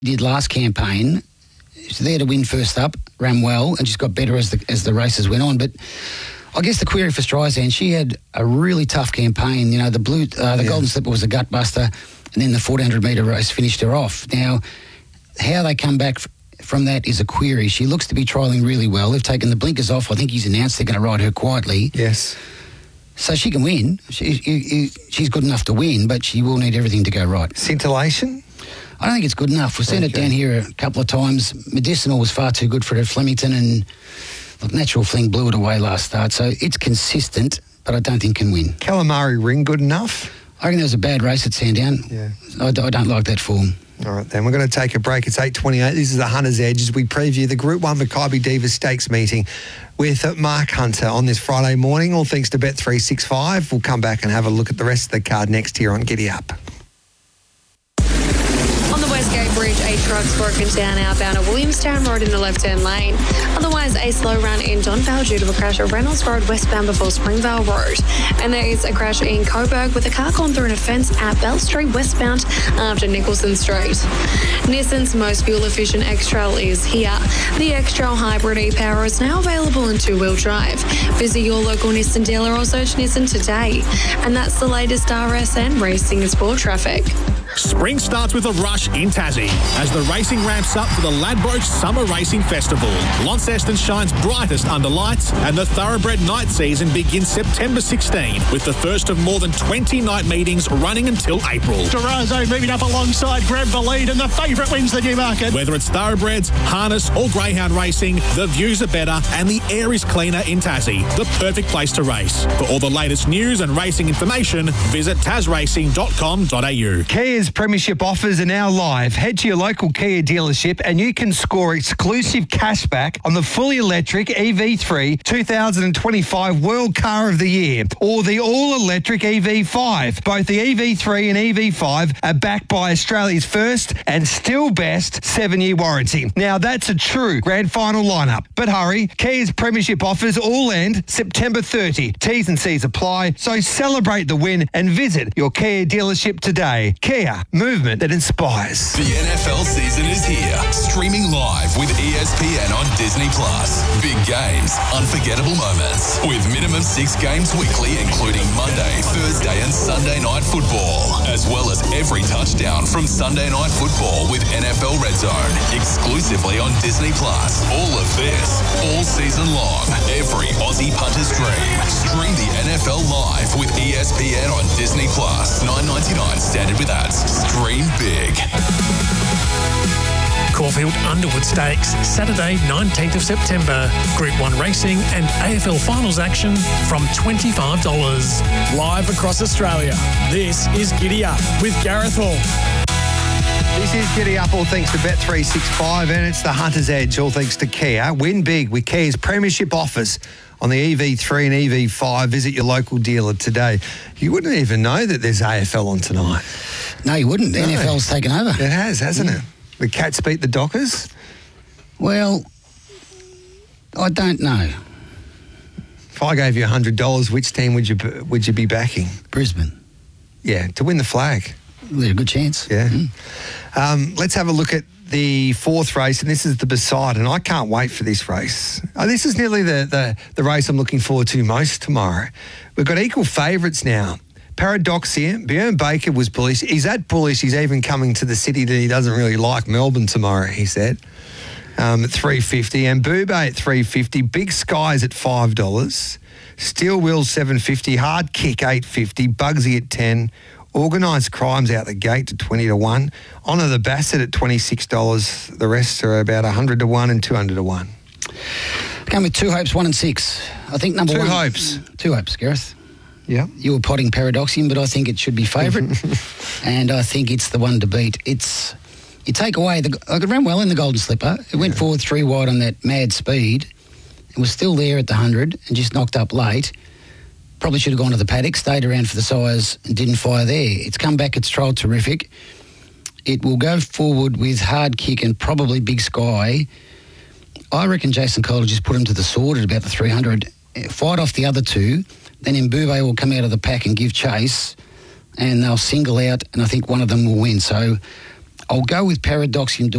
did last campaign. She's there to win first up, ran well, and just got better as the races went on. But I guess the query for Streisand, she had a really tough campaign. You know, the Golden Slipper was a gut buster, and then the 1400-metre race finished her off. Now, how they come back from that is a query. She looks to be trialling really well. They've taken the blinkers off. I think he's announced they're going to ride her quietly. Yes. So she can win. She's good enough to win, but she will need everything to go right. Scintillation? I don't think it's good enough. We've seen it down here a couple of times. Medicinal was far too good for her at Flemington, and Natural Fling blew it away last start. So it's consistent, but I don't think can win. Calamari Ring good enough? I reckon there was a bad race at Sandown. Yeah. I don't like that form. All right, then. We're going to take a break. It's 8:28. This is the Hunter's Edge as we preview the Group 1 Makybe Diva Stakes meeting with Mark Hunter on this Friday morning. All thanks to Bet365. We'll come back and have a look at the rest of the card next here on Giddy Up. On the Westgate Bridge, a truck's broken down outbound at Williamstown Road in the left-turn lane. Otherwise, a slow run in Donvale due to a crash at Reynolds Road westbound before Springvale Road. And there is a crash in Coburg with a car gone through an offence at Bell Street westbound after Nicholson Street. Nissan's most fuel-efficient X-Trail is here. The X-Trail Hybrid e-Power is now available in two-wheel drive. Visit your local Nissan dealer or search Nissan today. And that's the latest RSN racing and sport traffic. Spring starts with a rush in Tassie as the racing ramps up for the Ladbroke Summer Racing Festival. Launceston shines brightest under lights, and the Thoroughbred night season begins September 16 with the first of more than 20 night meetings running until April. Durazo moving up alongside Grab the lead, and the favourite wins the Newmarket. Whether it's thoroughbreds, harness or greyhound racing, the views are better and the air is cleaner in Tassie. The perfect place to race. For all the latest news and racing information, visit tasracing.com.au. Kia's premiership offers are now live. Head to your local Kia dealership and you can score exclusive cashback on the fully electric EV3 2025 World Car of the Year or the all-electric EV5. Both the EV3 and EV5 are backed by Australia's first and still best 7-year warranty. Now, that's a true grand final lineup. But hurry, Kia's premiership offers all end September 30. T's and C's apply, so celebrate the win and visit your Kia dealership today. Kia, movement that inspires. The NFL season is here. Streaming live with ESPN on Disney+. Big games, unforgettable moments. With minimum 6 games weekly, including Monday, Thursday and Sunday night football. As well as every touchdown from Sunday night football with NFL Red Zone. Exclusively on Disney+. All of this, all season long. Every Aussie punter's dream. Stream the NFL live with ESPN on Disney+. $9.99 standard with ads. Stream big. Caulfield Underwood Stakes, Saturday 19th of September. Group 1 racing and AFL finals action from $25. Live across Australia, this is Giddy Up with Gareth Hall. This is Giddy Up, all thanks to Bet365, and it's the Hunter's Edge, all thanks to Kia. Win big with Kia's premiership offers on the EV3 and EV5. Visit your local dealer today. You wouldn't even know that there's AFL on tonight. No, you wouldn't. The NFL's taken over. It has, hasn't it? The Cats beat the Dockers? Well, I don't know. If I gave you $100, which team would you be backing? Brisbane. Yeah, to win the flag. There's a good chance. Yeah. Let's have a look at the fourth race, and this is the Poseidon. I can't wait for this race. This is nearly the race I'm looking forward to most tomorrow. We've got equal favourites now. Paradoxia, Bjorn Baker was bullish. He's that bullish, he's even coming to the city that he doesn't really like, Melbourne, tomorrow, he said. At $3.50. And Bube at $3.50. Big Skies at $5. Steel Wheels $7.50. Hard Kick $8.50. Bugsy at $10. Organised Crimes out the gate to 20-1. Honour the Bassett at $26. The rest are about 100-1 and 200-1. Going with 2 hopes, 1 and 6. I think number 1. 2 hopes. 2 hopes, Gareth. Yeah. You were potting Paradoxium, but I think it should be favourite. And I think it's the one to beat. You take away, it ran well in the Golden Slipper. It went forward 3 wide on that mad speed. It was still there at the 100 and just knocked up late. Probably should have gone to the paddock, stayed around for the sires and didn't fire there. It's come back, it's trialled terrific. It will go forward with Hard Kick and probably Big Sky. I reckon Jason Cole will just put him to the sword at about the 300, fight off the other 2. Then Mbube will come out of the pack and give chase, and they'll single out, and I think one of them will win. So I'll go with Paradoxium